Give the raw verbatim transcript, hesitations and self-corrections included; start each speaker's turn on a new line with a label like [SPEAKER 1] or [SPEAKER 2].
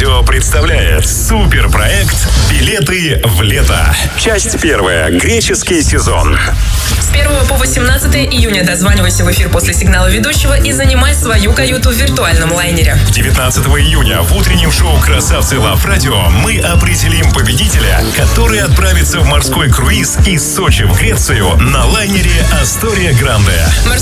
[SPEAKER 1] Радио представляет суперпроект «Билеты в лето». Часть первая. Греческий сезон.
[SPEAKER 2] С первого по восемнадцатое июня дозванивайся в эфир после сигнала ведущего и занимай свою каюту в виртуальном лайнере.
[SPEAKER 1] девятнадцатого июня в утреннем шоу «Красавцы Лав Радио» мы определим победителя, который отправится в морской круиз из Сочи в Грецию на лайнере «Астория Гранде».